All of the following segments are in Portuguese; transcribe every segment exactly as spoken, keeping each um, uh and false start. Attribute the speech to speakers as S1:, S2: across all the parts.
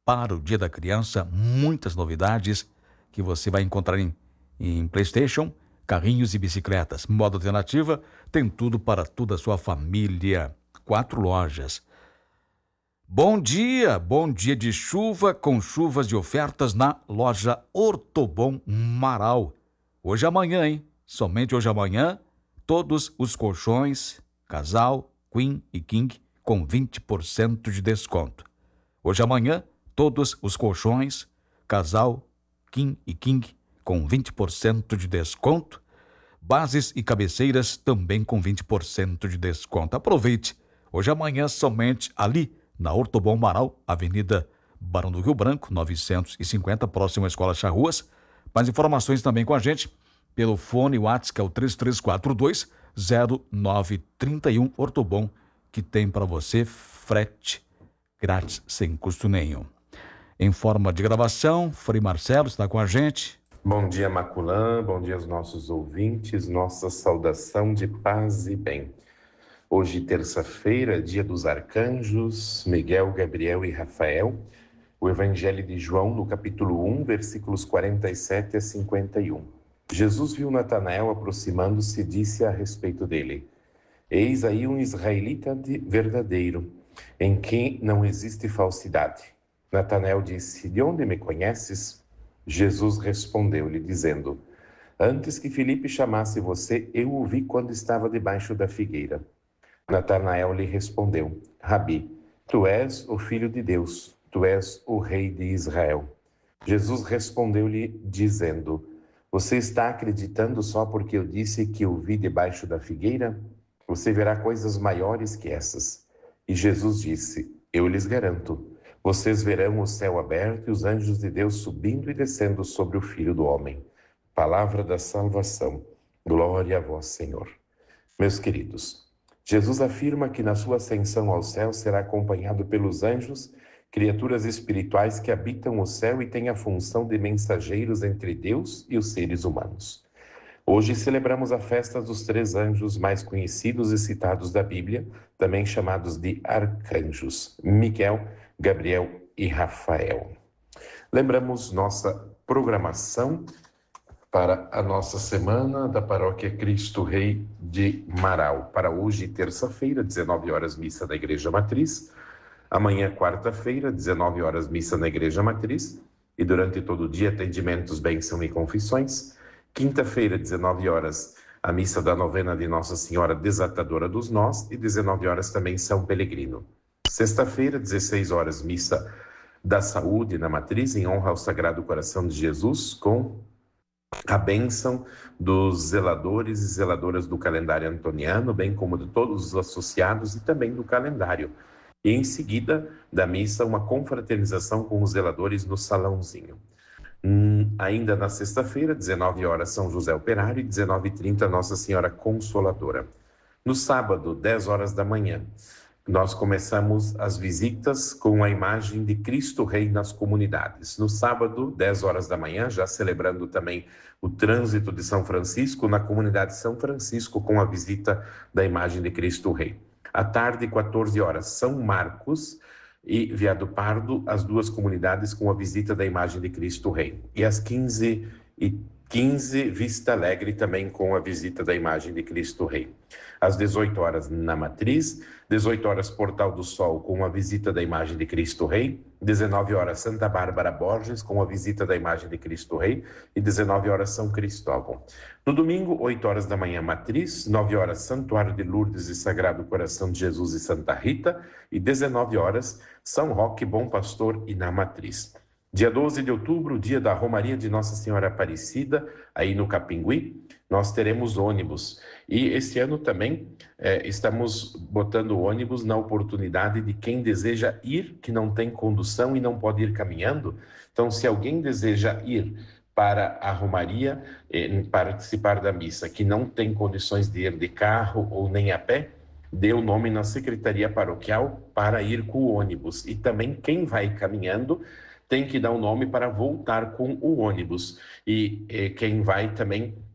S1: para o Dia da Criança, muitas novidades que você vai encontrar em, em PlayStation, carrinhos e bicicletas. Modo Alternativa tem tudo para toda a sua família. Quatro lojas. Bom dia, bom dia de chuva com chuvas de ofertas na loja Ortobon Marau. Hoje e amanhã, hein? Somente hoje e amanhã, todos os colchões, casal, queen e king com vinte por cento de desconto. Hoje e amanhã, todos os colchões, casal, queen e king com vinte por cento de desconto. Bases e cabeceiras também com vinte por cento de desconto. Aproveite. Hoje e amanhã somente ali na Ortobon Marau, Avenida Barão do Rio Branco, novecentos e cinquenta, próximo à Escola Charruas. Mais informações também com a gente pelo fone WhatsApp, que é o três três quatro dois, zero nove três um, Ortobon, que tem para você frete grátis, sem custo nenhum. Em forma de gravação, Frei Marcelo está com a gente.
S2: Bom dia, Maculã, bom dia aos nossos ouvintes, nossa saudação de paz e bem. Hoje, terça-feira, dia dos arcanjos, Miguel, Gabriel e Rafael. O Evangelho de João, no capítulo um, versículos quarenta e sete a cinquenta e um. Jesus viu Natanael aproximando-se e disse a respeito dele: Eis aí um israelita verdadeiro, em quem não existe falsidade. Natanael disse: De onde me conheces? Jesus respondeu-lhe, dizendo: Antes que Filipe chamasse você, eu o vi quando estava debaixo da figueira. Natanael lhe respondeu: Rabi, tu és o Filho de Deus, tu és o Rei de Israel. Jesus respondeu-lhe, dizendo: Você está acreditando só porque eu disse que o vi debaixo da figueira? Você verá coisas maiores que essas. E Jesus disse: Eu lhes garanto, vocês verão o céu aberto e os anjos de Deus subindo e descendo sobre o Filho do Homem. Palavra da salvação. Glória a vós, Senhor. Meus queridos, Jesus afirma que na sua ascensão ao céu será acompanhado pelos anjos, criaturas espirituais que habitam o céu e têm a função de mensageiros entre Deus e os seres humanos. Hoje celebramos a festa dos três anjos mais conhecidos e citados da Bíblia, também chamados de arcanjos: Miguel, Gabriel e Rafael. Lembramos nossa programação para a nossa semana da Paróquia Cristo Rei de Marau. Para hoje, terça-feira, dezenove horas, missa da Igreja Matriz. Amanhã, quarta-feira, dezenove horas, missa na Igreja Matriz. E durante todo o dia, atendimentos, bênção e confissões. Quinta-feira, dezenove horas, a missa da novena de Nossa Senhora Desatadora dos Nós. E dezenove horas também, São Pelegrino. Sexta-feira, dezesseis horas, missa da saúde na Matriz, em honra ao Sagrado Coração de Jesus, com a bênção dos zeladores e zeladoras do calendário antoniano, bem como de todos os associados e também do calendário. E em seguida da missa, uma confraternização com os zeladores no salãozinho. Hum, ainda na sexta-feira, dezenove horas, São José Operário, e dezenove e trinta, Nossa Senhora Consoladora. No sábado, dez horas da manhã, nós começamos as visitas com a imagem de Cristo Rei nas comunidades. No sábado, dez horas da manhã, já celebrando também o trânsito de São Francisco, na comunidade São Francisco, com a visita da imagem de Cristo Rei. À tarde, quatorze horas, São Marcos e Viado Pardo, as duas comunidades com a visita da imagem de Cristo Rei. E às quinze e quinze, Vista Alegre, também com a visita da imagem de Cristo Rei. Às dezoito horas, na Matriz, dezoito horas, Portal do Sol, com a visita da imagem de Cristo Rei, dezenove horas, Santa Bárbara Borges, com a visita da imagem de Cristo Rei, e dezenove horas, São Cristóvão. No domingo, oito horas da manhã, Matriz, nove horas, Santuário de Lourdes e Sagrado Coração de Jesus e Santa Rita, e dezenove horas, São Roque, Bom Pastor e na Matriz. Dia doze de outubro, dia da Romaria de Nossa Senhora Aparecida, aí no Capingui, nós teremos ônibus. E este ano também é, estamos botando ônibus na oportunidade de quem deseja ir, que não tem condução e não pode ir caminhando. Então, se alguém deseja ir para a Romaria, eh, participar da missa, que não tem condições de ir de carro ou nem a pé, dê o nome na Secretaria Paroquial para ir com o ônibus. E também quem vai caminhando tem que dar o nome para voltar com o ônibus. E, e quem vai também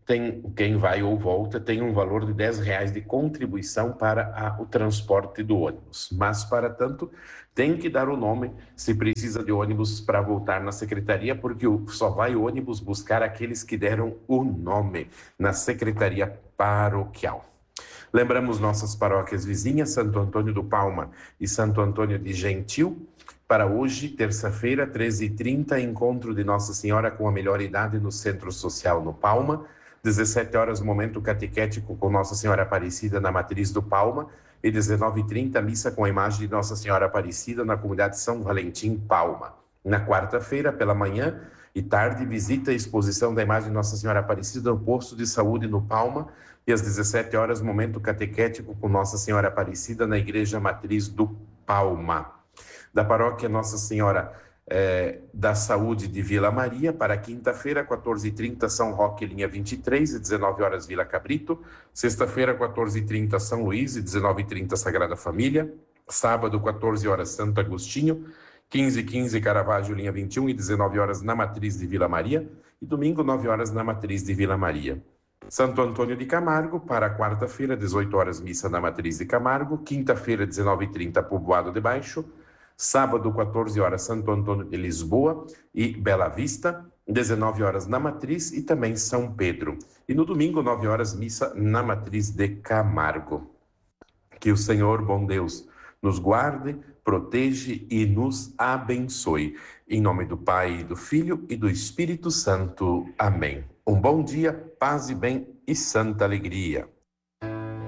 S2: tem, quem vai ou volta tem um valor de dez reais de contribuição para a, o transporte do ônibus. Mas, para tanto, tem que dar o nome se precisa de ônibus para voltar na secretaria, porque só vai o ônibus buscar aqueles que deram o nome na secretaria paroquial. Lembramos nossas paróquias vizinhas, Santo Antônio do Palma e Santo Antônio de Gentil. Para hoje, terça-feira, treze e trinta, encontro de Nossa Senhora com a melhor idade no Centro Social no Palma. dezessete horas, momento catequético com Nossa Senhora Aparecida na Matriz do Palma. E dezenove e trinta, missa com a imagem de Nossa Senhora Aparecida na comunidade São Valentim Palma. Na quarta-feira, pela manhã e tarde, visita a exposição da imagem de Nossa Senhora Aparecida no posto de saúde no Palma. E às dezessete horas, momento catequético com Nossa Senhora Aparecida na Igreja Matriz do Palma. Da paróquia Nossa Senhora é, da Saúde de Vila Maria, para quinta-feira, quatorze e trinta, São Roque, linha vinte e três, e dezenove horas, Vila Cabrito. Sexta-feira, quatorze e trinta, São Luís, e dezenove e trinta, Sagrada Família. Sábado, quatorze horas, Santo Agostinho. quinze e quinze, Caravaggio, linha vinte e um, e dezenove horas, na Matriz de Vila Maria. E domingo, nove horas, na Matriz de Vila Maria. Santo Antônio de Camargo, para quarta-feira, dezoito horas, missa na Matriz de Camargo. Quinta-feira, dezenove e trinta, Povoado de Baixo. Sábado, quatorze horas, Santo Antônio de Lisboa e Bela Vista. dezenove horas na Matriz e também São Pedro. E no domingo, nove horas, missa na Matriz de Camargo. Que o Senhor, bom Deus, nos guarde, protege e nos abençoe. Em nome do Pai, do Filho e do Espírito Santo. Amém. Um bom dia, paz e bem e santa alegria.